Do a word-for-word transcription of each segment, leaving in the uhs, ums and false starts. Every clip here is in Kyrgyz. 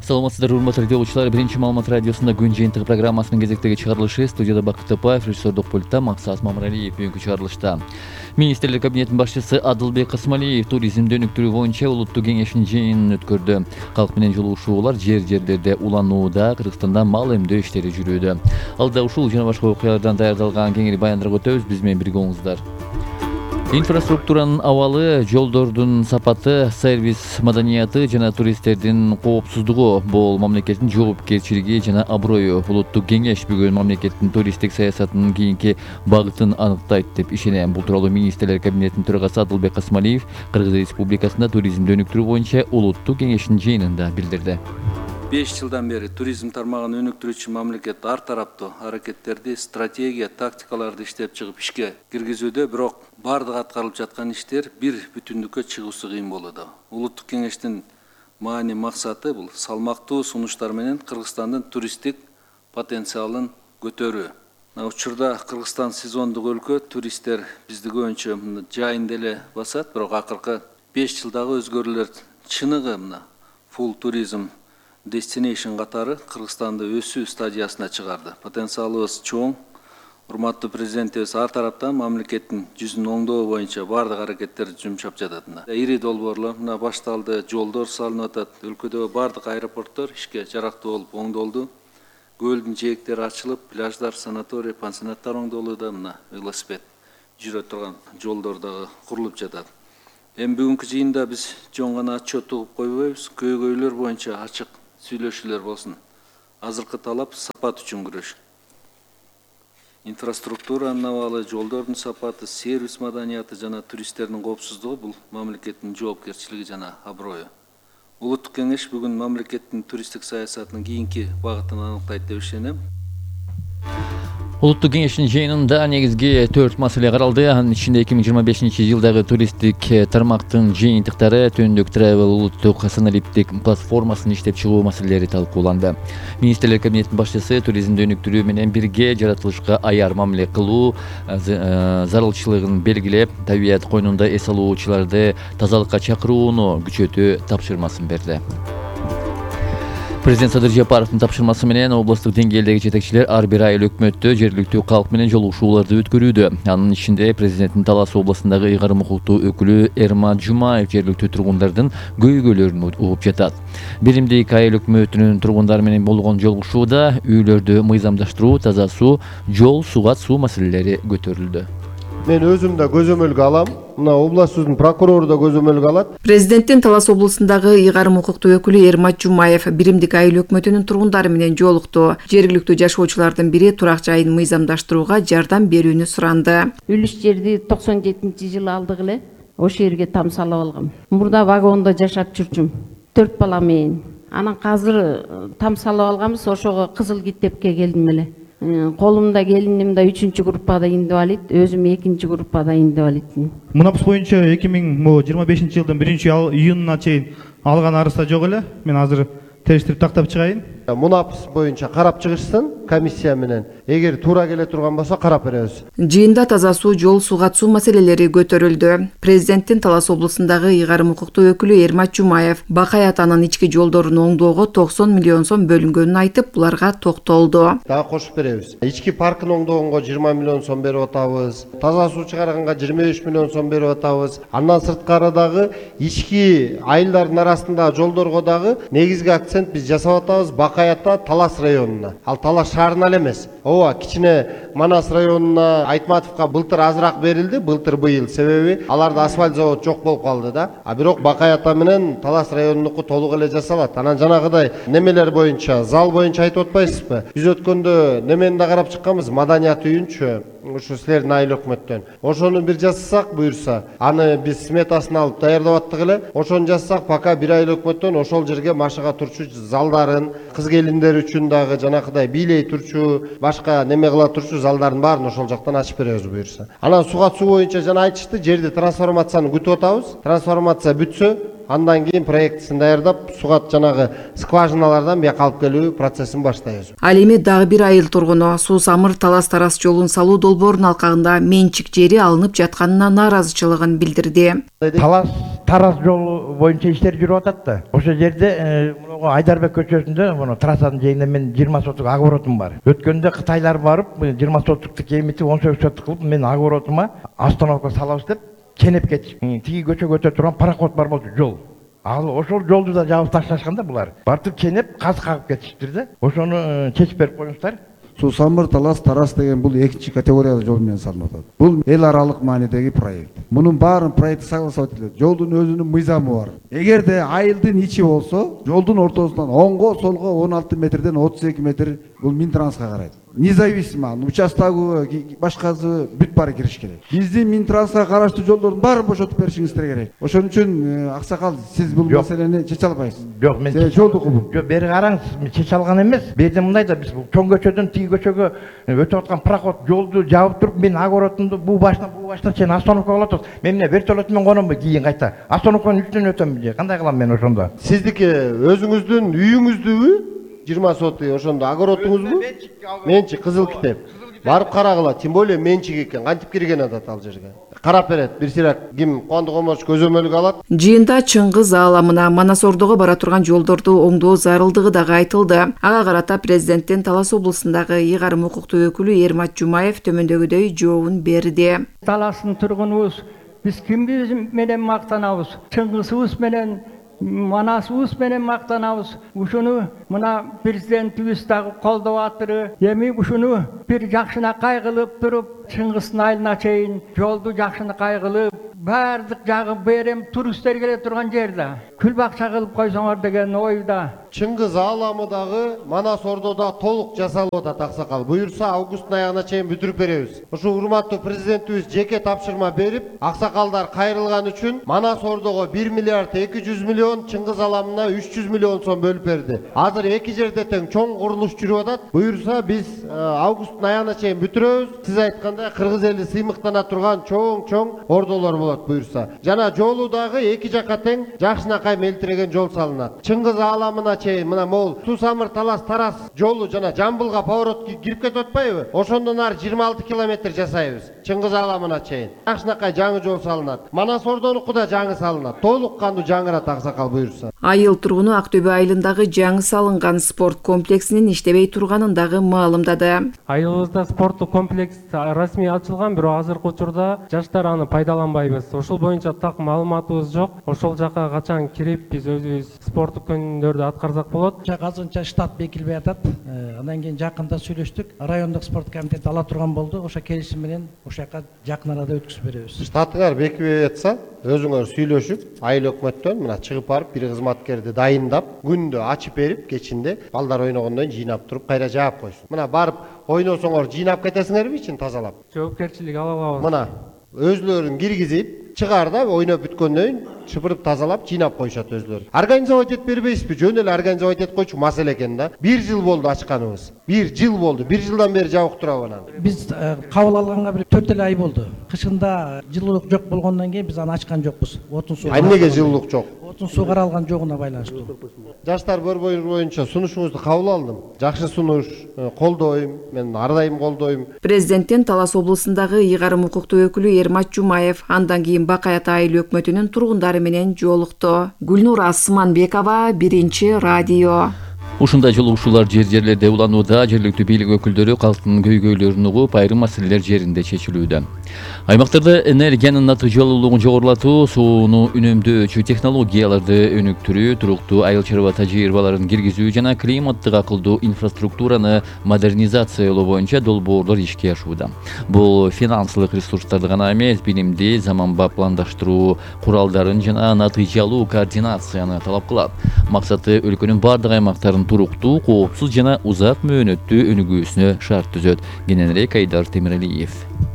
Саламатсыздар, урматтуу радиолучулар. Биринчи маалымат радиосунда күн жыйынтыгы программасынын кезектеги чыгарылышы. Студияда Бакыт Топаев, режиссердук пультта Максат Мамыралиев. Бүгүнкү чыгарылышта Министрлер кабинетинин башчысы Адылбек Касмалиев туризмди өнүктүрүү боюнча улуттук кеңештин жыйынын өткөрдү. Калк менен жолугушуулар жер жерлерде уланууда, Кыргызстанда мал эмдөө иштери жүрүүдө. Алда ушул жана башка окуялардан даярдалган кеңири баяндарга өтөбүз. Биз менен бирге болуңуздар. Инфраструктуранын абалы, жолдордун сапаты, сервис маданияты жана туристтердин коопсуздугу бул мамлекеттин жоопкерчилиги жана аброю. Улуттук кеңеш бүгүн мамлекеттин туристтик саясатынын кийинки багытын аныктайт деп ишенем. Бул тууралуу Министрлер кабинетинин төрагасы Адылбек Касмалиев Кыргыз Республикасында туризмди өнүктүрүү боюнча улуттук кеңештин жыйынында билдирди. беш жылдан бери туризм тармагын өнүктүрүүчү мамлекет ар тараптуу аракеттерди, стратегия, тактикаларды иштеп чыгып ишке киргизүүдө, бирок бардык аткарылып жаткан иштер бир бүтүндүккө чыгуусу кыйын болууда. Улуттук кеңештин маани максаты бул салмактуу сунуштар менен Кыргызстандын туристтик потенциалын көтөрүү. Учурда Кыргызстан сезондук өлкө, туристтер бизди көбүнчө жайында эле басат, бирок акыркы беш жылдагы өзгөрүүлөр чыныгы мына фул туризм destination катары Кыргызстанды өсүү стадиясына чыгарды. Потенциалыбыз чоң. Урматтуу президентибиз ар тараптан мамлекеттин жүзүн оңдоо боюнча бардык аракеттерди жумшап жатат. Ири долбоорлор мына башталды, жолдор салынып атат. Өлкөдөгү бардык аэропорттор ишке жарактуу болуп оңдолду. Көлдүн жээктери ачылып, пляждар, санаторий, пансионаттар оңдолууда. Мына велосипед жүрө турган жолдор дагы курулуп жатат. Эми бүгүнкү жыйында биз жөн гана отчет угуп койбойбуз, көйгөйлөр боюнча ачык сүйлөшүүлөр болсун. Азыркы талап сапат үчүн күрөш. Инфраструктуранын абалы, жолдордун сапаты, сервис маданияты жана туристтердин коопсуздугу бул мамлекеттин жоопкерчилиги жана аброю. Улуттук кеңеш бүгүн мамлекеттин туристтик саясатынын кийинки багытын аныктайт деп ишенем. Улуттук кеңештин жыйынында негизги төрт маселе каралды. Анын ичинде эки миң жыйырма бешинчи жылдагы туристтик тармактын жыйынтыктары, Түндүк Travel улуттук саналиптик платформасынын иштеп чыгуу маселелери талкууланды. Министрлер кабинетинин башчысы туризмди өнүктүрүү менен бирге жаратылышка аяр мамиле кылуу зарылчылыгын белгилеп, табият койнунда эс алуучуларды тазалыкка чакырууну күчөтүү тапшырмасын берди. Президент Садыр Жапаровдун тапшырмасы менен областык деңгээлдеги жетекчилер ар бир айыл өкмөттө жергиликтүү калк менен жолугушууларды өткөрүүдө. Анын ичинде президенттин Талас областындагы ыйгарым укуктуу өкүлү Эрмат Жумаев жергиликтүү тургундардын көйгөйлөрүн угуп жатат. Биримдик айыл өкмөтүнүн тургундары менен болгон жолугушууда үйлөрдү мыйзамдаштыруу, таза суу, жол, сугат суу маселелери көтөрүлдү. Мен өзүм да көзөмөлгө алам. Мына областыбыздын прокурору да көзөмөлгө алат. Президенттин Талас областындагы ыйгарым укуктуу өкүлү Эрмат Жумаев биримдик айыл өкмөтүнүн тургундары менен жолукту. Жергиликтүү жашоочулардын бири турак жайын мыйзамдаштырууга жардам берүүнү суранды. Үлүш жерди токсон жетинчи жылы алдык эле. Ошол жерге там салып алгам. Мурда вагондо жашап жүрчүм. төрт бала менен. Анан казыр там салып алганбыз, ошого Кызыл Китепке келдим эле. Колумда келиним да үчүнчү группада инвалид, өзүм экинчи группада инвалидмин. Мунапс боюнча эки миң жыйырма бешинчи жылдын биринчи июнуна чейин алган арызда жок эле. Мен азыр териштирип тактап чыгайын. Мунапс боюнча карап чыгышсын комиссия менен. Эгер туура келе турган болсо карап беребиз. Жыйында таза суу, жол, сугат суу маселелери көтөрүлдү. Президенттин Талас областындагы ыйгарым укуктуу өкүлү Эрмат Жумаев Бакай атанын ички жолдорун оңдоого токсон миллион сом бөлүнгөнүн айтып, буларга токтолду. Дагы кошуп беребиз. Ички паркын оңдогонго жыйырма миллион сом берип атабыз. Таза суу чыгарганга жыйырма беш миллион сом берип атабыз. Андан сырткары дагы ички айылдардын арасындагы жолдорго дагы негизги акцент биз жасап атабыз. Бакай ата Талас районуна. Ал Талас шаарына эле эмес. Ооба, кичине Манас районуна Айтматовго былтыр азыраак берилди, былтыр быйыл, себеби аларда асфальт завод жок болуп калды да. А бирок Бакай ата менен Талас районунуку толук эле жасалат. Анан жанагыдай немелер боюнча, зал боюнча айтып атпайсызбы? Биз өткөндө немени да карап чыкканбыз, маданият үйүнчү. Ушу силердин айыл өкмөттөн. Ошону бир жасасак буюрса, аны биз сметасын алып даярдап аттык эле. Ошону жасасак, пока бир айыл өкмөттөн ошол жерге машыга турчу залдарын, кыз келиндер үчүн дагы жанакыдай бийлей турчу, башка неме кыла турчу залдардын баарын ошол жактан ачып беребиз буюрса. Анан сугат суу боюнча жана айтышты, жерди трансформацияны күтүп атабыз. Трансформация бүтсө, андан кийин проектисин даярдап суга жанагы скважиналардан бияка алып келүү процессин баштайбыз. Ал эми дагы бир айыл тургуну Суу Самыр Талас Тарас жолун салуу долбоорунун алкагында менчик жери алынып жатканына нааразычылыгын билдирди. Талас Тарас жолу боюнча иштер жүрүп атат да. Ошол жерде Айдарбек көчөсүндө муну трассанын жээгинде мен жыйырма соттук огородум бар. Өткөндө Кытайлар барып жыйырма соттукту кемитип он сегиз соттук кылып мен огородума остановка салабыз деп кенеп кетишип. Тиги көчөгө өтө турган пароход бар болчу жол. Ал ошол жолду да жабып ташташканда булар. Бартып кенеп каз кагып кетишиптир да. Ошону чечип берип коюңуздар. Суу Самыр Талас Тарас деген бул экинчи категориялы жол менен салынып атат. Бул эл аралык маанидеги проект. Мунун баарын проекти согласовать этилет. Жолдун өзүнүн мыйзамы бар. Эгерде айылдын ичи болсо, жолдун ортосунан оңго, солго он алты метрден отуз эки метр бул Минтрансга карайт. Независимо участогу башкасы бүт баары кириш керек. Биздин Минтрансга караштуу жолдордун баарын бошотуп беришиңиздер керек. Ошон үчүн аксакал сиз бул маселени чече албайсыз. Жок, мен жолду кубум. Жок, бери караңыз, чече алган эмес. Берде мындай да биз бул чоң көчөдөн тиги көчөгө өтүп аткан пароход жолду жабып туруп, мен огородумду бул башынан бул башына чейин остановка кылып атат. Мен эмне вертолет менен кономбу кийин кайта? Остановканын үстүнөн өтөмбү же? Кандай кылам мен ошондо? Сиздики өзүңүздүн үйүңүздүбү? жыйырма соту ошондо огородуңузбу? Менчик кызыл китеп. Барып карагыла, тем более менчик экен. Кантип кирген атат ал жерге? Карап берет. Бир сирак ким Куандык Омарович көзөмөлгө алат. Жыйында Чыңгыз ааламына Манасордого бара турган жолдорду оңдоо зарылдыгы дагы айтылды. Ага карата президенттин Талас облусундагы ыйгарым укуктуу өкүлү Эрмат Жумаев төмөндөгүдөй жообун берди. Таластын тургунубуз биз кимбиз менен мактанабыз? Чыңгызыбыз менен Манасыбыз менен мактанабыз. Ушуну мына президентибиз дагы колдоп атыры. Эми ушуну бир жакшынакай кылып туруп, Чыңгыздын айылына чейин жолду жакшынакай кылып, баардык жагы берем туристтер келе турган жерде күл бакча кылып койсоңор деген ойда. Чыңгыз ааламы дагы Манасордо да толук жасалып атат аксакал. Буюрса августтун аягына чейин бүтүрүп беребиз. Ушу урматтуу президентибиз жеке тапшырма берип, аксакалдар кайрылган үчүн Манасордого бир миллиард эки жүз миллион, Чыңгыз ааламына үч жүз миллион сом бөлүп берди. Азыр эки жерде тең чоң курулуш жүрүп атат. Буюрса биз августтун аягына чейин бүтүрөбүз. Сиз айткандай кыргыз эли сыймыктана турган чоң-чоң ордолор болот буюрса. Жана жолу дагы эки жакка тең жакшынакай мелтиреген жол салынат. Чыңгыз ааламына чейин мына могул Суу Самыр Талас Тарас жолу жана Жамбылга поворот кирип кетип атпайбы? Ошондон ары жыйырма алты километр жасайбыз. Чыңгыз ааламына чейин. Жакшынакай жаңы жол салынат. Манасордонуку да жаңы салынат. Толук кандуу жаңырат аксакал буюрса. Айыл тургуну Актөбө айылындагы жаңы салынган спорт комплексинин иштебей турганын дагы маалымдады. Айылыбызда спорттук комплекс расмий ачылган, бирок азыркы учурда жаштар аны пайдаланбайбыз. Ошол боюнча так маалыматыбыз жок. Ошол жака качан кирип биз өзүбүз спорттук күндөрдү аткарсак болот. Азырынча штат бекилбей атат. Андан кийин жакында сүйлөштүк. Райондук спорт комитет ала турган болду. Ошо келишим менен ошол жака жакын арада өткүзүп беребиз. Штатыңар бекилбей атса, өзүңөр сүйлөшүп, айыл өкмөттөн мына чыгып барып бир кызматкерди дайындап, күндө ачып берип, кечинде балдар ойногондон жыйнап туруп, кайра жаап койсун. Мына барып ойносоңор жыйнап кетесиңерби ичин тазалап? Жоопкерчилик ала алабыз. Мына өзлөрүн киргизип, чыгарда ойноп бүткөндөн кийин шыпырып тазалап жыйнап коюшат өзлөрү. Организовать этип бербейсизби? Жөн эле организовать этип койчу маселе экен да. Бир жыл болду ачканыбыз. Бир жыл болду. Бир жылдан бери жабык турабы анан. Биз кабыл алганга бир төрт эле ай болду. Кышында жылуулук жок болгондон кийин биз аны ачкан жокпуз. Отун суу. Эмнеге жылуулук жок? Отун суу каралган жогуна байланыштуу. Жаштар борбору боюнча сунушуңузду кабыл алдым. Жакшы сунуш, колдойм, мен ар дайым колдойм. Президенттин Талас облусундагы ыйгарым укуктуу өкүлү Эрмат Жумаев андан кийин Бакай Ата айыл өкмөтүнүн тургундары менен жолукту. Гүлнур Асманбекова, Биринчи радио. Ушундай жолугушуулар жер-жерлерде уланууда, жергиликтүү бийлик өкүлдөрү калктын көйгөйлөрүн угуп, айрым маселелер жеринде чечилүүдө. Аймактарда энергиянын натыйжалуулугун жогорулатуу, сууну үнөмдөөчү технологияларды өнүктүрүү, туруктуу айыл чарба тажрыйбаларын киргизүү жана климаттык акылдуу инфраструктураны модернизациялоо боюнча долбоорлор ишке ашууда. Бул финансылык ресурстарды гана эмес, билимди, заманбап пландаштыруу куралдарын жана натыйжалуу координацияны талап кылат. Максаты өлкөнүн бардык аймактарын туруктуу, коопсуз жана узак мөөнөттүү өнүгүүсүнө шарт түзөт. Кененирээк Айдар Темиралиев.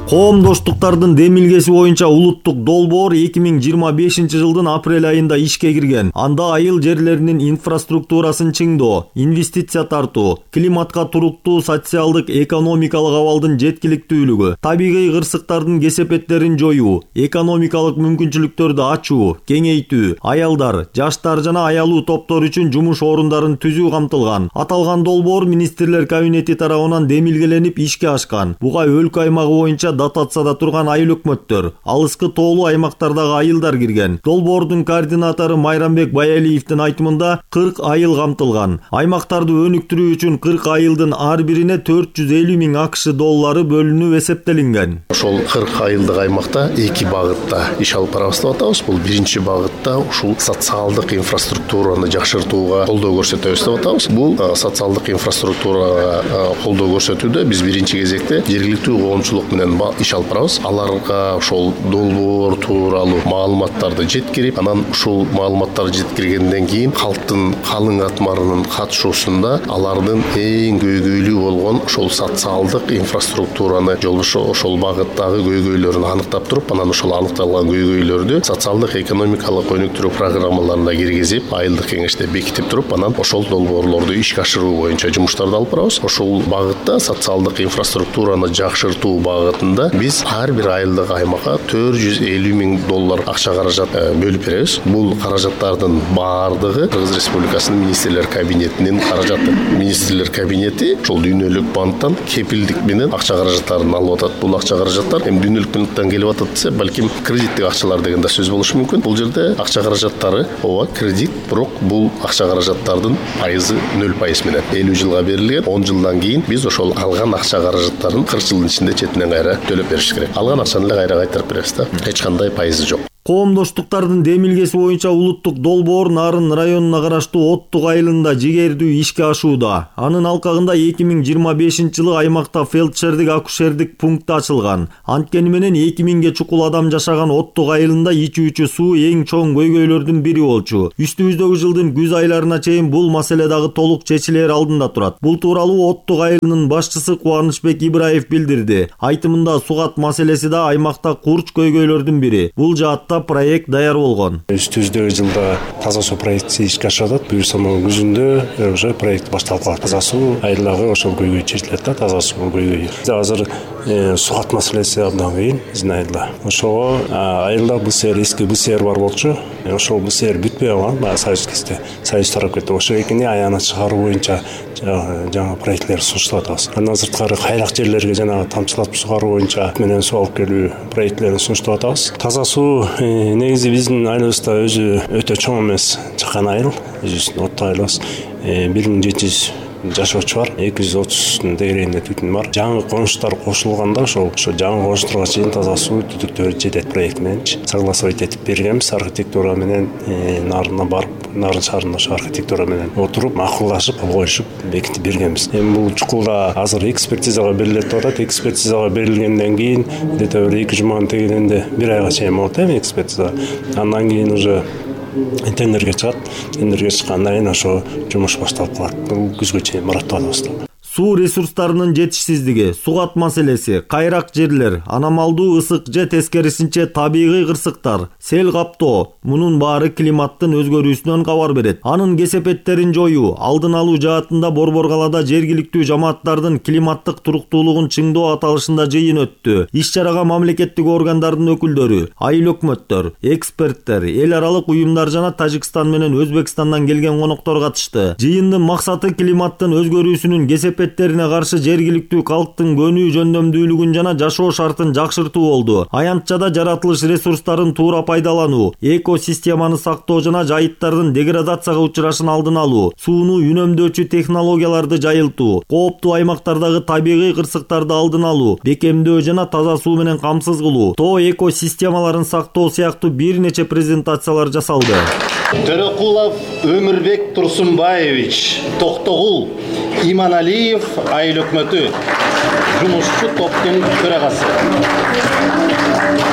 Коомдоштуктардын демилгеси боюнча улуттук долбоор эки миң жыйырма бешинчи жылдын апрель айында ишке кирген. Анда айыл жерлеринин инфраструктурасын чыңдоо, инвестиция тартуу, климатка туруктуу социалдык экономикалык абалдын жеткиликтүүлүгү, табигый кырсыктардын кесепеттерин жоюу, экономикалык мүмкүнчүлүктөрдү ачуу, кеңейтүү, аялдар, жаштар жана аялуу топтор үчүн жумуш орундарын түзүү камтылган. Аталган долбоор министрлер кабинети тарабынан демилгеленип ишке ашкан. Буга өлкө аймагы боюнча дотацияда турган айыл өкмөттөр, алыскы тоолуу аймактардагы айылдар кирген. Долбоордун координатору Майрамбек Баялиевдин айтымында кырк айыл камтылган. Аймактарды өнүктүрүү үчүн кырк айылдын ар бирине төрт жүз элүү миң акш доллары бөлүнүп эсептелинген. Ошол кырк айылдык аймакта эки багытта иш алып барабыз деп атабыз. Бул биринчи багытта ушул социалдык инфраструктураны жакшыртууга колдоо көрсөтөбүз деп атабыз. Бул социалдык инфраструктурага колдоо көрсөтүүдө биз биринчи кезекте жергиликтүү коомчулук менен иш алып барабыз. Аларга ошол долбоор тууралуу маалыматтарды жеткирип, анан ушул маалыматтарды жеткиргенден кийин калктын калың катмарынын катышуусунда алардын эң көйгөйлүү болгон ошол социалдык инфраструктураны жолбошо ошол багыттагы көйгөйлөрүн аныктап туруп, анан ошол аныкталган көйгөйлөрдү социалдык экономикалык өнүктүрүү программаларына киргизип, айылдык кеңеште бекитип туруп, анан ошол долбоорлорду ишке ашыруу боюнча жумуштарды алып барабыз. Ошол багытта социалдык инфраструктураны жакшыртуу багытында биз ар бир айылдык аймакка төрт жүз элүү миң доллар акча каражат бөлүп беребиз. Бул каражаттардын баардыгы Кыргыз Республикасынын министрлер кабинетинин каражаты. Министрлер кабинети ошол дүйнөлүк банктан кепилдик менен акча каражаттарын алып атат. Бул акча каражаттар эми дүйнөлүк банктан келип атат десе, балким кредиттик акчалар деген да сөз болушу мүмкүн. Бул жерде акча каражаттары ооба кредит, бирок бул акча каражаттардын пайызы нөл пайыз менен элүү жылга берилген. он жылдан кийин биз ошол алган акча каражаттарын кырк жылдын ичинде четинен кайра төлөп бериш керек. Алган акчаны эле кайра кайтарып беребиз да. Эч кандай пайызы жок. Коомдоштуктардын демилгеси боюнча улуттук долбоор Нарын районуна караштуу Оттук айылында жигердүү ишке ашууда. Анын алкагында эки миң жыйырма бешинчи жылы аймакта фельдшердик акушердик пункт ачылган. Анткени менен эки миңге чукул адам жашаган Оттук айылында ичүүчү суу эң чоң көйгөйлөрдүн бири болчу. Үстүбүздөгү жылдын күз айларына чейин бул маселе дагы толук чечилер алдында турат. Бул тууралуу Оттук айылынын башчысы Кубанычбек Ибраев билдирди. Айтымында сугат маселеси да аймакта курч көйгөйлөрдүн бири. Бул жаатта проект даяр болгон. Үстүбүздөгү жылда таза суу проекти ишке ашырылат. Буюрсамдын күзүндө уже проект башталып калат. Таза суу айылдагы ошол көйгөй чечилет да, таза суу көйгөйү. Азыр сугат маселеси абдан кыйын биздин айылда. Ошого айылда бу сер, эски бу сер бар болчу. Ошол бу сер бүтпөй калган, баягы союз кезде. Союз тарап кетти. Ошо экини аягына чыгаруу боюнча жаңа проектлер сунуштап атабыз. Андан сырткары кайрак жерлерге жанагы тамчылатып сугаруу боюнча менен суу алып келүү проектлерин сунуштап атабыз. Таза суу негизи биздин айылыбызда өзү өтө чоң эмес, чакан айыл, өзүбүздүн Оттук айылыбыз бир миң жети жүз жашоочу бар, эки жүз отуздун дегерегинде түтүн бар. Жаңы конуштар кошулганда ошол ошо жаңы конуштарга чейин таза суу түтүктөр жетет проект мененчи согласовать этип бергенбиз. Архитектура менен Нарына барып, Нарын шаарында ошо архитектура менен отуруп, макулдашып, коюшуп бекитип бергенбиз. Эми бул чукулда азыр экспертизага берилет деп атат. Экспертизага берилгенден кийин где-то бир эки жуманын тегерегинде бир айга чейин болот эми экспертиза. Андан кийин уже тендерге чыгат. Тендерге чыккандан кийин ошо жумуш башталып калат. Бул күзгө чейин бараттап атабыз. Суу ресурстарынын жетишсиздиги, сугат маселеси, кайрак жерлер, аномалдуу ысык же тескерисинче табигый кырсыктар, сел каптоо — мунун баары климаттын өзгөрүүсүнөн кабар берет. Анын кесепеттерин жоюу, алдын алуу жаатында Борбор калаада жергиликтүү жамааттардын климаттык туруктуулугун чыңдоо аталышында жыйын өттү. Иш-чарага мамлекеттик органдардын өкүлдөрү, айыл өкмөттөр, эксперттер, эл аралык уюмдар жана Тажикстан менен Өзбекстандан келген коноктор катышты. Жыйындын максаты климаттын өзгөрүүсүнүн кесепеттерин каршы жергиликтүү калктын көнүү жөндөмдүүлүгүн жана жашоо шартын жакшыртуу болду. Аянтчада жаратылыш ресурстарын туура пайдалануу, экосистеманы сактоо жана жайыттардын деградацияга учурашын алдын алуу, сууну үнөмдөөчү технологияларды жайылтуу, кооптуу аймактардагы табигый кырсыктарды алдын алуу, бекемдөө жана таза суу менен камсыз кылуу, тоо экосистемаларын сактоо сыяктуу бир нече презентациялар жасалды. Төрөкулов Өмүрбек Турсунбаевич, Токтогул Иманалиев айыл өкмөтү, жумушчу топтун төрагасы.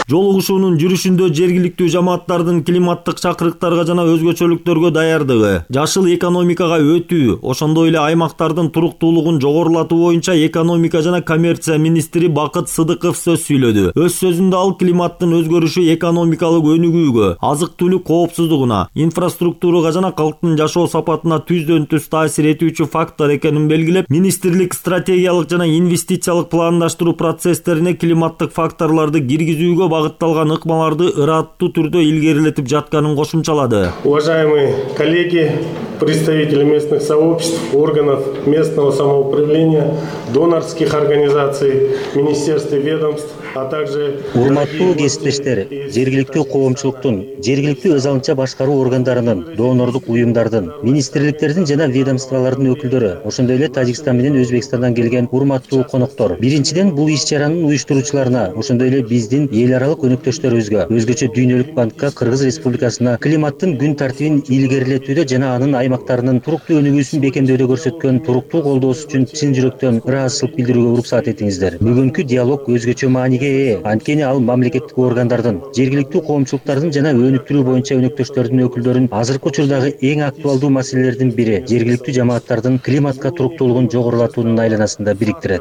Жолугушуунун жүрүшүндө жергиликтүү жамааттардын климаттык чакырыктарга жана өзгөчөлүктөргө даярдыгы, жашыл экономикага өтүү, ошондой эле аймактардын туруктуулугун жогорулатуу боюнча экономика жана коммерция министри Бакыт Сыдыков сөз сүйлөдү. Өз сөзүндө ал климаттын өзгөрүшү экономикалык өнүгүүгө, азык-түлүк коопсуздугуна, инфраструктурага жана калктын жашоо сапатына түздөн түз таасир этүүчү фактор экенин белгилеп, министрлик стратегиялык жана инвестициялык пландаштыруу процесстерине климаттык факторлорду киргизүүгө багытталган ыкмаларды ыраттуу түрдө илгерилетип жатканын кошумчалады. Уважаемые коллеги, представители местных сообществ, органов местного самоуправления, донорских организаций, министерств и ведомств, а также... Урматтуу кесиптештер, жергиликтүү коомчулуктун, жергиликтүү өз алынча башкаруу органдарынын, донордук уюмдардын, министрликтердин жана ведомстволордун өкүлдөрү, ошондой эле Тажикстан менен Өзбекстандан келген урматтуу коноктор. Биринчиден, бул иш-чаранын уюштуруучуларына, ошондой эле биздин эл аралык өнөктөштөрүбүзгө, өзгөчө Дүйнөлүк банкка, Кыргыз Республикасына климаттын күн тартибин илгерилетүүдө жана анын аймактарынын туруктуу өнүгүүсүн бекемдөөдө көрсөткөн туруктуу колдоосу үчүн чын жүрөктөн ыраазычылык билдирүүгө уруксат этиңиздер. Бүгүнкү диалог өзгөчө мааниге ээ. Анткени ал мамлекеттик органдардын, жергиликтүү коомчулуктардын жана өнүктүрүү боюнча өнөктөштөрдүн өкүлдөрүн азыркы учурдагы эң актуалдуу маселелердин бири жергиликтүү жамааттардын климатка туруктуулугун жогорулатуунун айланасында бириктирет.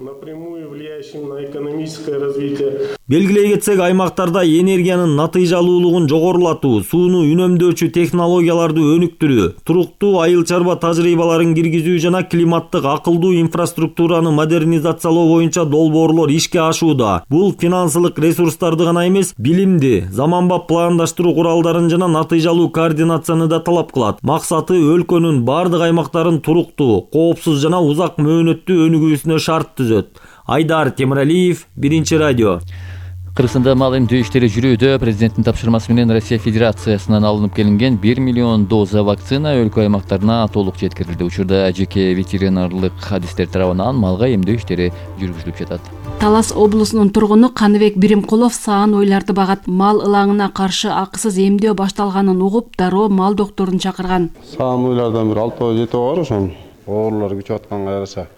Белгилей кетсек, аймактарда энергиянын натыйжалуулугун жогорулатуу, сууну үнөмдөөчү технологияларды өнүктүрүү, туруктуу айыл чарба тажрыйбаларын киргизүү жана климаттык акылдуу инфраструктураны модернизациялоо боюнча долбоорлор ишке ашууда. Бул финансылык ресурстарды гана эмес, билимди, заманбап пландаштыруу куралдарын жана натыйжалуу координацияны да талап кылат. Максаты өлкөнүн бардык аймактарын туруктуу, коопсуз жана узак мөөнөттүү өнүгүүсүнө шарт түзөт. Айдар Темиралиев, Биринчи радио. Кыргызстанда мал эмдөө иштери жүрүүдө. Президенттин тапшырмасы менен Россия Федерациясынан алынып келинген бир миллион доза вакцина өлкө аймактарына толук жеткирилди. Учурда жеке ветеринарлык адистер тарабынан малга эмдөө иштери жүргүзүлүп жатат. Талас облусунун тургуну Каныбек Биримкулов саан ойларды багат. Мал ылаңына каршы акысыз эмдөө башталганын угуп, дароо мал докторун чакырган. Саан ойлардан бир алтоо жетөө бар ошон. Оорулар күчөп атканга жараша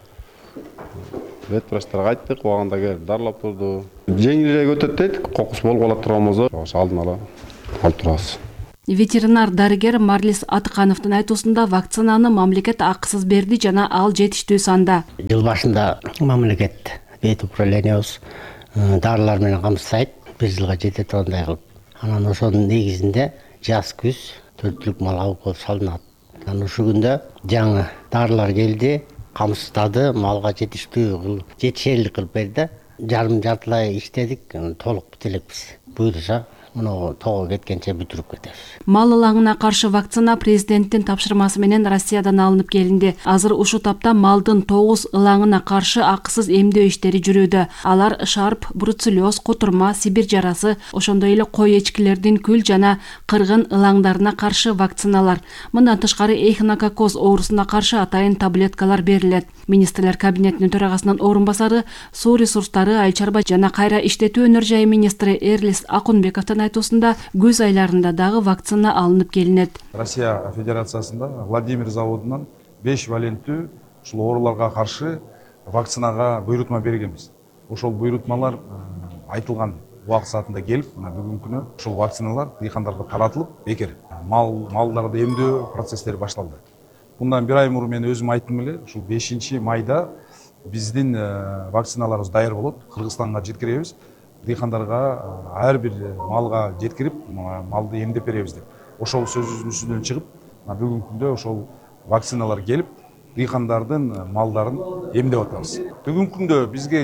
вет врачтарга айттык, убагында келип дарылап турду. Жеңилирээк өтөт дейт, кокус болуп калат турган болсо, ошо алдын ала алып турабыз. Ветеринар дарыгер Марлис Атыкановдун айтуусунда вакцинаны мамлекет акысыз берди жана ал жетиштүү санда. Жыл башында мамлекет бет управлениябыз дарылар менен камсыздайт, бир жылга жете тургандай кылып. Анан ошонун негизинде жаз күз төрттүлүк мал алып коюп салынат. Анан ушул күндө жаңы дарылар келди, камсыздады, малга жетиштүү кылып, жетишерлик кылып берди. Жарым жартылай иштедик, толук бүтө элекпиз. Буюрса мына тоого кеткенче бүтүрүп кетебиз. Мал ылаңына каршы вакцина президенттин тапшырмасы менен Россиядан алынып келинди. Азыр ушул тапта малдын тогуз ылаңына каршы акысыз эмдөө иштери жүрүүдө. Алар шарп, бруцеллез, кутурма, сибир жарасы, ошондой эле кой эчкилердин күл жана кыргын ылаңдарына каршы вакциналар. Мындан тышкары эхинококоз оорусуна каршы атайын таблеткалар берилет. Министрлер кабинетинин төрагасынын орун басары, суу ресурстары, айыл чарба жана кайра иштетүү өнөр жайы министри Эрлис Акунбековдун айтуусунда күз айларында дагы вакцина алынып келинет. Россия Федерациясында Владимир заводунан беш валенттүү ушул ооруларга каршы вакцинага буйрутма бергенбиз. Ошол буйрутмалар айтылган убакыт саатында келип, мына бүгүнкү күнү ушул вакциналар дыйкандарга таратылып, бекер мал малдарды эмдөө процесстери башталды. Bundan bir ay murun men özüm ayттым эле, ушул бешинчи майда биздин вакциналарыбыз даяр болот, Кыргызстанга жеткиребиз. Дыйкандарга ар бир малга жеткирип, малды эмдеп беребиз деп. Ошол сөзүбүздүн үстүнөн чыгып, бүгүнкү күндө ошол вакциналар келип, дыйкандардын малдарын эмдеп атабыз. Бүгүнкү күндө бизге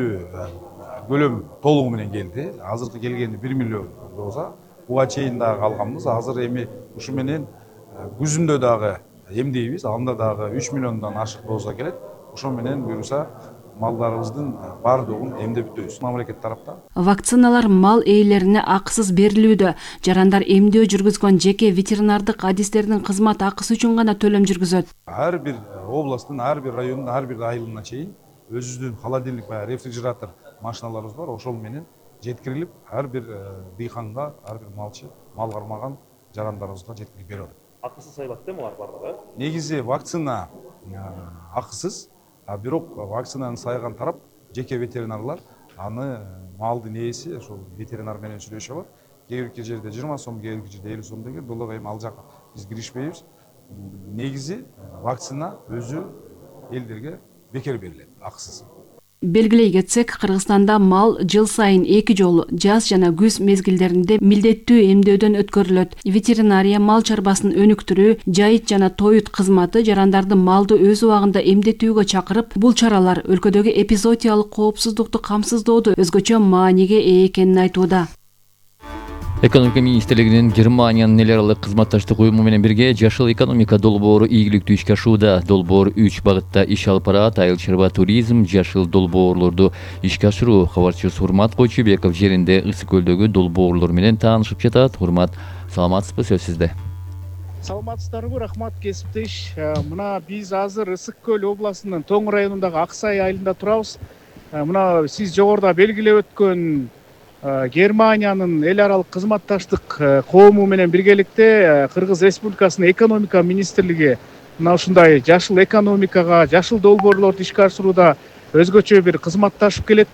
керектүү көлөм толугу менен келди. Азыркы келгени бир миллион доза. Буга чейин дагы калганбыз. Азыр эми ушу менен күзүндө дагы эмдейбиз. Анда дагы үч миллиондон ашык доза келет. Ошо менен буюрса малдарыбыздын бардыгын эмдеп бүтөбүз. Мамлекет тараптан вакциналар мал ээлерине акысыз берилүүдө. Жарандар эмдөө жүргүзгөн жеке ветеринардык адистердин кызмат акысы үчүн гана төлөм жүргүзөт. Ар бир областтын, ар бир райондун, ар бир айылына чейин өзүбүздүн холодильник баягы рефрижератор машиналарыбыз бар. Ошол менен жеткирилип, ар бир дыйканга, ар бир малчы, мал кармаган жарандарыбызга жеткирип берип атат. Акысыз сайлап дем алар бардыгы? Негизи вакцина акысыз, а бирок вакцинаны сайган тарап жеке ветеринарлар аны малдын ээси ошол ветеринар менен сүйлөшүп алат. Кээ бир жерде жыйырма сом, кээ бир жерде элүү сом деген. Бул эми ал жак биз киришпейбиз. Негизи вакцина өзү элдерге бекер берилет, акысыз. Белгилей кетсек, Кыргызстанда мал жыл сайын эки жолу жаз жана күз мезгилдеринде милдеттүү эмдөөдөн өткөрүлөт. Ветеринария мал чарбасын өнүктүрүү, жайыт жана тоют кызматы жарандарды малды өз убагында эмдетүүгө чакырып, бул чаралар өлкөдөгү эпизоотиялык коопсуздукту камсыздоодо өзгөчө мааниге ээ экенин айтууда. Экономика министрлигинин Германиянын эл аралык кызматташтык уюму менен бирге жашыл экономика долбоору ийгиликтүү ишке ашууда. Долбоор үч багытта иш алып барат: айыл чарба туризм, жашыл долбоорлорду ишке ашыруу. Кабарчыбыз Урмат Койчубеков жеринде Ысык көлдөгү долбоорлор менен таанышып жатат. Урмат, саламатсызбы? Сөз сизде. Саламатсыздарбы? Рахмат, кесиптеш. Мына биз азыр Ысык көл областынын Тоң районундагы Аксай айылында турабыз. Мына сиз жогоруда белгилеп өткөн Германиянын эл аралык кызматташтык коому менен биргеликте Кыргыз Республикасынын экономика министрлиги мына ушундай жашыл экономикага, жашыл долбоорлорду ишке ашырууда өзгөчө бир кызматташып келет.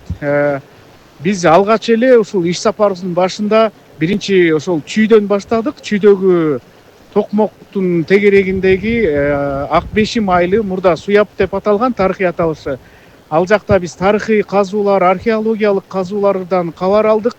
Биз алгач эле ушул иш сапарыбыздын башында биринчи ошол Чүйдөн баштадык. Чүйдөгү Токмоктун тегерегиндеги Ак Бешим айылы, мурда Суяп деп аталган тарыхый аталышы. Ал жакта биз тарыхый казуулар, археологиялык казуулардан кабар алдык.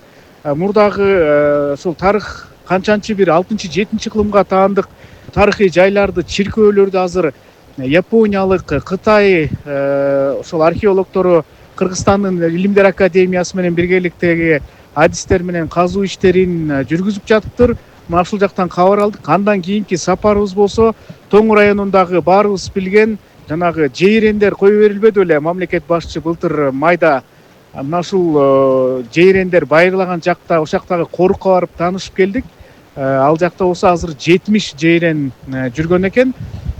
Мурдагы ошол тарых канчанчы бир алтынчы жетинчи кылымга таандык тарыхый жайларды, чиркөөлөрдү азыр Япониялык, Кытай ошол археологтору Кыргызстандын Илимдер академиясы менен биргеликтеги адистер менен казуу иштерин жүргүзүп жатыптыр. Мына ушул жактан кабар алдык. Андан кийинки сапарыбыз болсо Тоң районундагы баарыбыз билген жанагы жейрендер кое берилбеди беле. Мамлекет башчы былтыр майда мына ушул жейрендер байырлаган жакта, ошол жактагы корукка барып таанышып келдик. Ал жакта болсо азыр жетимиш жейрен жүргөн экен.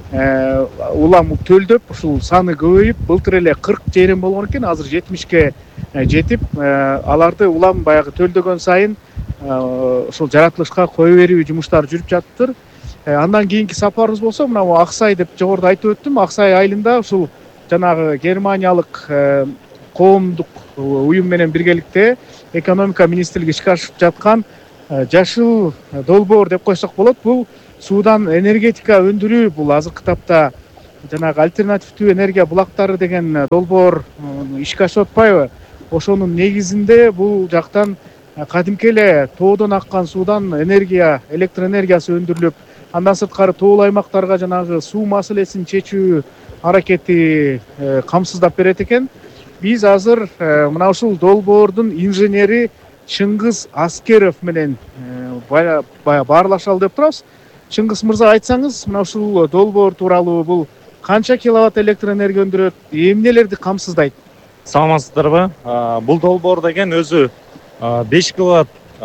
Улам төлдөп, ушул саны көбөйүп, былтыр эле кырк жейрен болгон экен, азыр жетимишке жетип, аларды улам баягы төлдөгөн сайын ошол жаратылышка кое берүү жумуштары жүрүп жатыптыр. Андан кийинки сапарыбыз болсо мына Аксай деп жогоруда айтып өттүм. Аксай айылында ушул жанагы германиялык коомдук уюм менен биргеликте экономика министрлиги ишке ашырып жаткан жашыл долбоор деп койсок болот. Бул суудан энергетика өндүрүү, бул азыркы тапта жанагы альтернативдүү энергия булактары деген долбоор ишке ашып атпайбы? Ошонун негизинде бул жактан кадимки эле тоодон аккан суудан энергия, электр энергиясы өндүрүлүп, андан сырткары тоолуу аймактарга жанагы суу маселесин чечүү аракети камсыздап берет экен. Биз азыр мына ушул долбоордун инженери Чыңгыз Аскеров менен баарлашалы деп турабыз. Чыңгыз мырза, айтсаңыз, мына ушул долбоор тууралуу, бул канча киловатт электр энергия өндүрөт, эмнелерди камсыздайт? Саламатсыздарбы? Бул долбоор деген өзү беш киловатт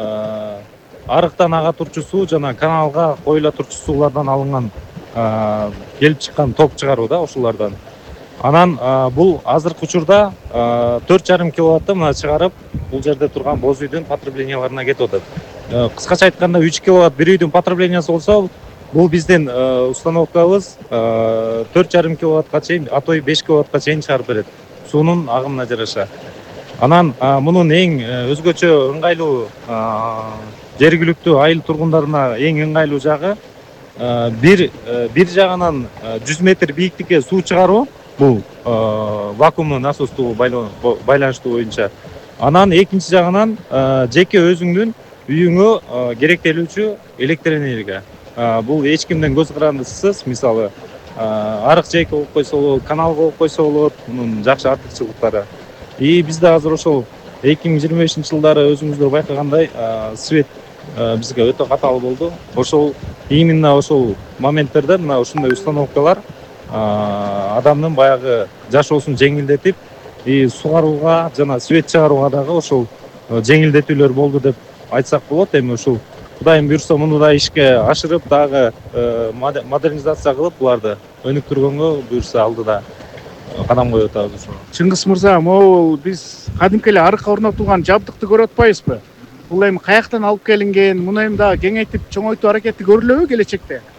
арыктан ага турчу суу жана каналга коюла турчу суулардан алынган келип чыккан ток чыгаруу да ушулардан. Анан бул азыркы учурда төрт жарым киловаттты мына чыгарып, бул жерде турган боз үйдүн потребленияларына кетип атат. Кыскача айтканда үч киловатт бир үйдүн потреблениясы болсо, бул биздин установкабыз төрт жарым киловаттка чейин, а то и беш киловаттка чейин чыгарып берет суунун агымына жараша. Анан мунун эң өзгөчө ыңгайлуу жергиликтүү айыл тургундарына эң ыңгайлуу жагы бир бир жагынан жүз метр бийиктикке суу чыгаруу, бул вакуумдуу насостуу байланыштуу боюнча. Анан экинчи жагынан жеке өзүңдүн үйүңө керектелүүчү электр энергия. Бул эч кимден көз карандысыз, мисалы арык жээкке болуп койсо болот, каналга болуп койсо болот, мунун жакшы артыкчылыктары. И бизде азыр ошол эки миң жыйырма бешинчи жылдары өзүңүздөр байкагандай свет бизге өтө катаал болду. Ошол именно ошол моменттерде мына ушундай установкалар адамдын баягы жашоосун жеңилдетип, и сугарууга жана свет чыгарууга дагы ошол жеңилдетүүлөр болду деп айтсак болот. Эми ушул Кудайым буйрса муну да ишке ашырып, дагы модернизация кылып, буларды өнүктүргөнгө буйрса алдыда кадам коюп атабыз. Чыңгыз мырза, могул биз кадимки эле арыкка орнотулган жабдыкты көрүп атпайбызбы? Бул эми каяктан алып келинген, муну эми дагы кеңейтип, чоңойтуу аракети көрүлөбү келечекте?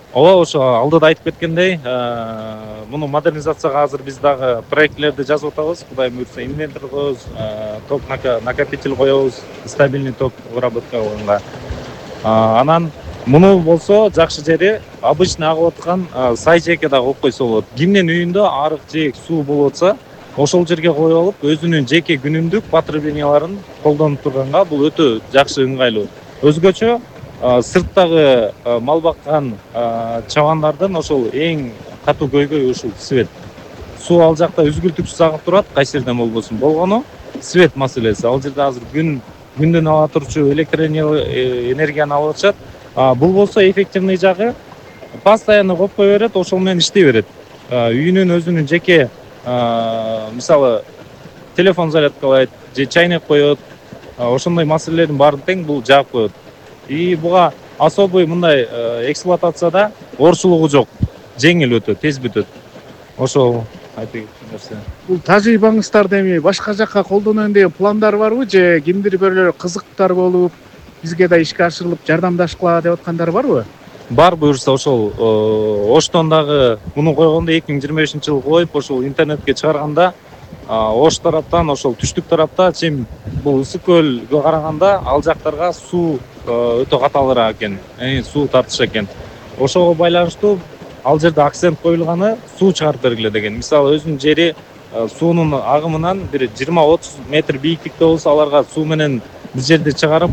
ооба ошо алдыда айтып кеткендей муну модернизацияга азыр биз дагы проектилерди жазып атабыз. Кудай буйрса инвентор коебуз, ток накопитель коебуз, стабильный ток выработка кылганга. Анан муну болсо жакшы жери обычный агып аткан сай жээкке дагы коюп койсо болот. Кимдин үйүндө арык жээк суу болуп атса, ошол жерге коюп алып, өзүнүн жеке күнүмдүк потребленияларын колдонуп турганга бул өтө жакшы ыңгайлуу. Өзгөчө сырттагы мал баккан чабандардын ошол эң катуу көйгөйү ушул свет. Суу ал жакта үзгүлтүксүз агып турат, кайсы жерден болбосун. Болгону свет маселеси. Ал жерде азыр күн күндөн ала турчу электр энергияны алып атышат. Бул болсо эффективный жагы постоянно коюп кое берет, ошол менен иштей берет. Үйүнүн өзүнүн жеке мисалы телефон зарядкалайт же чайнек коет, ошондой маселелердин баарын тең бул жаап коет. И буга особый мындай эксплуатацияда оорчулугу жок, жеңил өтөт, тез бүтөт. Ошол айтып кеткен нерсе. Бул тажрыйбаңыздарда эми башка жакка колдоноюн деген пландар барбы же кимдир бирөө кызыктар болуп, бизге да ишке ашырылып жардамдашкыла деп аткандар барбы? Бар буюрса ошол Оштон дагы муну койгондо эки миң жыйырма бешинчи жылы коюп, ошол интернетке чыгарганда Ош тараптан, ошол түштүк тарапта чим бул ысык көлгө караганда ал жактарга суу өтө каталыраак экен, суу тартыш экен. Ошого байланыштуу ал жерде акцент коюлганы суу чыгарып бергиле деген. Мисалы өзүнүн жери суунун агымынан бир жыйырма отуз метр бийиктикте болсо, аларга суу менен бир жерде чыгарып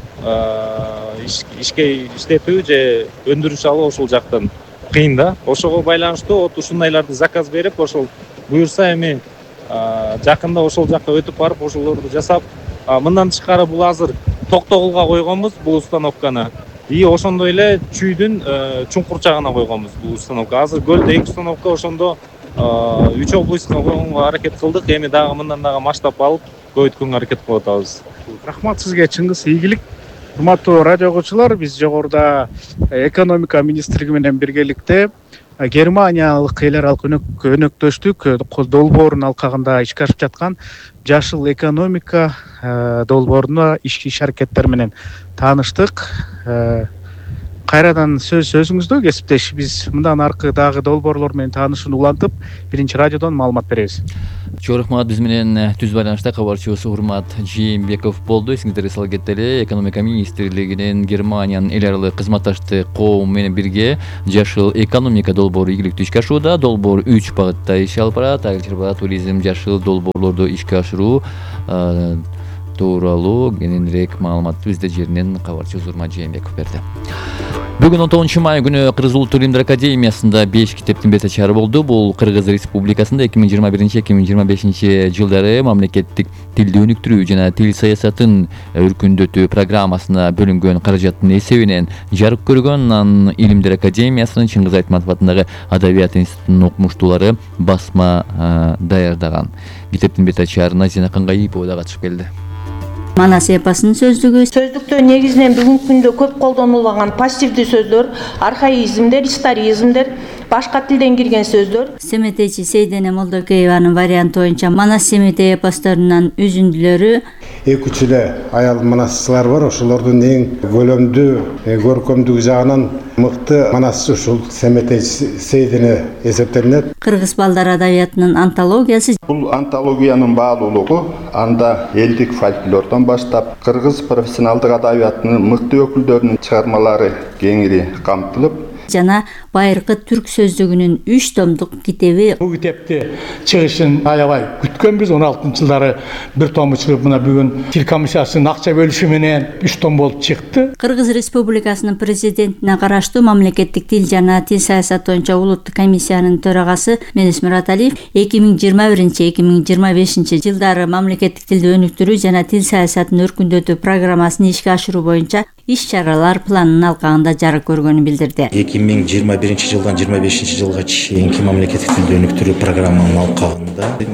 ишке иштетүү же өндүрүш алуу ошол жактан кыйын да. Ошого байланыштуу вот ушундайларды заказ берип, ошол буюрса эми жакында ошол жакка өтүп барып, ошолорду жасап, мындан тышкары бул азыр Токтогулга койгонбуз бул установканы. И ошондой эле Чүйдүн чуңкурчагына койгонбуз бул установка. Азыр көлдө эки установка, ошондо үч областька койгонго аракет кылдык. Эми дагы мындан дагы масштаб алып көбөйткөнгө аракет кылып атабыз. Рахмат сизге, Чыңгыз, ийгилик. Урматтуу радио окуучулар, биз жогоруда экономика министрлиги менен биргеликте Германиялык эл аралык өнөктөштүк долбоорунун алкагында ишке ашып жаткан жашыл экономика долбооруна иш аракеттер менен тааныштык. Кайрадан сөз өзүңүздө, кесиптеш. Биз мындан аркы дагы долбоорлор менен таанышууну улантып, биринчи радиодон маалымат беребиз. Чоң рахмат. Биз менен түз байланышта кабарчыбыз Урмат Жээнбеков болду. Эсиңиздерге сала кетели, экономика министрлигинин Германиянын эл аралык кызматташтык коому менен бирге жашыл экономика долбоору ийгиликтүү ишке ашууда. Долбоор үч багытта иш алып барат. Агрария, туризм, жашыл долбоорлорду ишке ашыруу тууралуу кененирээк маалыматты бизде жеринен кабарчыбыз Урмат Жээнбеков берди. Бүгүн он тогузунчу май күнү Кыргыз Улуттук илимдер академиясында беш китептин бет ачары болду. Бул Кыргыз Республикасында эки миң жыйырма биринчи эки миң жыйырма бешинчи жылдары мамлекеттик тилди өнүктүрүү жана тил саясатын өркүндөтүү программасына бөлүнгөн каражаттын эсебинен жарык көргөн. Анан Илимдер академиясынын Чыңгыз Айтматов атындагы Адабият институтунун окумуштуулары басма даярдаган. Китептин бет ачарына Зина Каңгаипова да катышып келди. Манас эпосунун сөздүгү. Сөздүктө негизинен бүгүнкү күндө көп колдонулган пассивдүү сөздөр, архаизмдер, историзмдер, башка тилден кирген сөздөр. Семетечи Сейдене Молдокееванын варианты боюнча Манас Семете эпосторунан үзүндүлөрү. Эки үч эле аял манасчылар бар, ошолордун эң көлөмдүү, көркөмдүк жагынан мыкты манасчы ушул Семетечи Сейдене эсептелинет. Кыргыз балдар адабиятынын антологиясы. Бул антологиянын баалуулугу анда элдик фольклордон баштап кыргыз профессионалдык адабиятынын мыкты өкүлдөрүнүн чыгармалары кеңири камтылып, жана байыркы түрк сөздүгүнүн үч томдук китеби. Бул китепти чыгышын аябай күткөнбүз. он алтынчы жылдары бир тому чыгып, мына бүгүн тил комиссиясынын акча бөлүшү менен үч том болуп чыкты. Кыргыз Республикасынын президентине караштуу мамлекеттик тил жана тил саясаты боюнча улуттук комиссиянын төрагасы Менис Мураталиев эки миң жыйырма биринчи эки миң жыйырма бешинчи жылдары мамлекеттик тилди өнүктүрүү жана тил саясатын өркүндөтүү программасын ишке ашыруу боюнча иш-чаралар планынын алкагында жарык көргөнүн билдирди. эки миң жыйырма биринчи жылдан жыйырма бешинчи жылга чейинки мамлекеттик тилди өнүктүрүү программанын алкагында Илимдер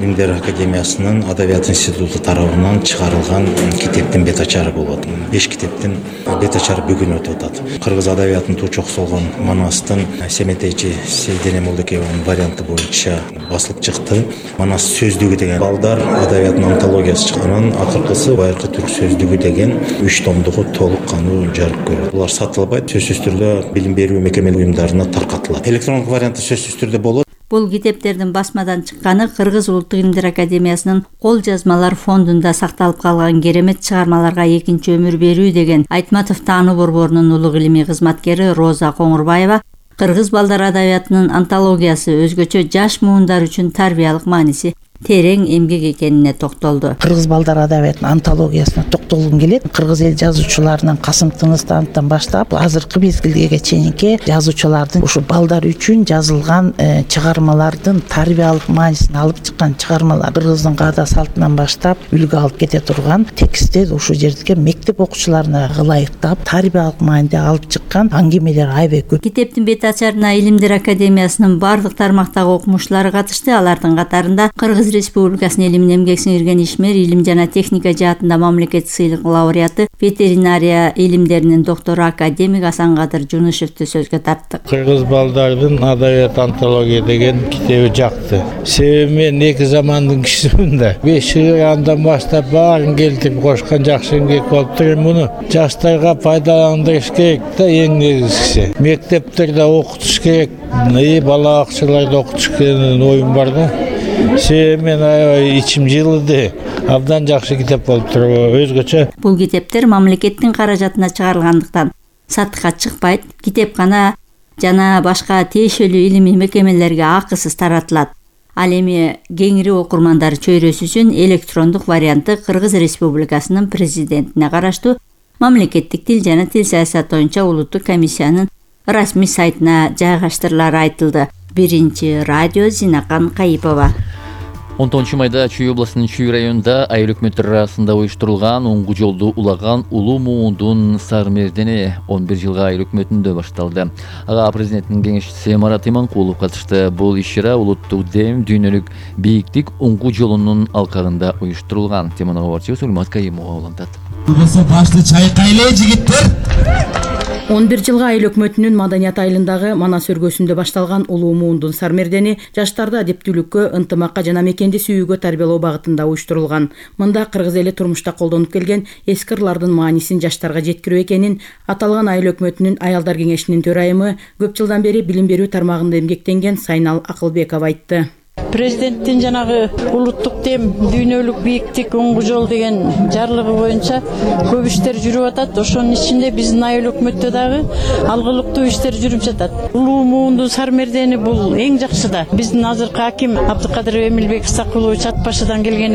академиясынын Адабият институту тарабынан чыгарылган китептин бет ачары болот. Беш китептин бет ачары бүгүн өтүп атат. Кыргыз адабиятын тучок болгон Манастын Семетейчи Сейдене Молдокееванын варианты боюнча басылып чыкты. Манас сөздүгү деген балдар адабиятынын антологиясы чыккан. Акыркысы байыркы түрк сөздүгү деген үч томдугу толук кануу жарык көрөт. Булар сатылбайт, сөзсүз түрдө билим берүү мекеме уюмдарына таркатылат. Электрондук варианты сөзсүз түрдө болот. Бул китептердин басмадан чыкканы Кыргыз Улуттук Илимдер Академиясынын кол жазмалар фондунда сакталып калган керемет чыгармаларга экинчи өмүр берүү деген Айтматов таануу борборунун улуг илимий кызматкери Роза Коңурбаева кыргыз балдар адабиятынын антологиясы өзгөчө жаш муундар үчүн тарбиялык мааниси терең эмгек экенине токтолду. Кыргыз балдар адабиятынын антологиясына токтолгум келет. Кыргыз эл жазуучуларынын Касым Тыныстановдон баштап азыркы мезгилге чейинки жазуучулардын ушу балдар үчүн жазылган чыгармалардын тарбиялык маанисин алып чыккан чыгармалар кыргыздын каада салтынан баштап үлгү алып кете турган текстте ушу жердеги мектеп окуучуларына ылайыктап тарбиялык мааниде алып чыккан аңгемелер аябай көп. Китептин бет ачарына Илимдер Академиясынын бардык тармактагы окумуштуулары катышты. Алардын катарында Кыргыз Республикасынын илимин эмгек сиңирген ишмер, илим жана техника жаатында мамлекеттик сыйлык лауреаты, ветеринария илимдеринин доктору академик Асанкадыр Жунушевду сөзгө тартты. Кыргыз балдардын адабият антология деген китеби жакты. Себеби мен эки замандын кишисимин да. беш андан баштап баарын келтирип кошкон жакшы эмгек болуп тур. Муну жаштарга пайдаландырыш керек да, эң негизгиси. Мектептерде окутуш керек, бала бакчаларда окутуш керек оюм бар да. Себеби мен аябай ичим жылыды. Абдан жакшы китеп болуп тур, өзгөчө. Бул китептер мамлекеттин каражатына чыгарылгандыктан сатыкка чыкпайт. Китепкана жана башка тиешелүү илимий мекемелерге акысыз таратылат. Ал эми кеңири окурмандар чөйрөсү үчүн электрондук варианты Кыргыз Республикасынын президентине караштуу мамлекеттик тил жана тил саясаты боюнча улуттук комиссиянын расмий сайтына жайгаштырылары айтылды. Биринчи радио Зинакан Кайыпова. он тогузунчу майда Чүй областынын Чүй районунда айыл өкмөттөр арасында уюштурулган оңгу жолду улаган улуу муундун сармердени он бир жылга айыл өкмөтүндө башталды. Ага президенттин кеңешчиси Марат Иманкулов катышты. Бул иш-чара улуттук дем дүйнөлүк бийиктик оңгу жолунун алкагында уюштурулган. Теманы кабарчыбыз Сулмат Кайымова улантат. Башты чайкайлы жигиттер. он бир жылга айыл өкмөтүнүн маданият айылындагы Манас өргөсүндө башталган улуу муундун сармердени жаштарды адептүүлүккө, ынтымакка жана мекенди сүйүүгө тарбиялоо багытында уюштурулган. Мында кыргыз эли турмушта колдонуп келген эски ырлардын маанисин жаштарга жеткирүү экенин аталган айыл өкмөтүнүн аялдар кеңешинин төрайымы, көп жылдан бери билим берүү тармагында эмгектенген Сайнал Акылбеков айтты. Президенттин жанагы улуттук дем дүйнөлүк бийиктик оңгу жол деген жарлыгы боюнча көп иштер жүрүп атат. Ошонун ичинде биздин айыл өкмөттө дагы алгылыктуу иштер жүрүп жатат. Улуу муундун сармердени бул эң жакшы да. Биздин азыркы аким Абдыкадыр Эмилбек Сакулович Ат башыдан келген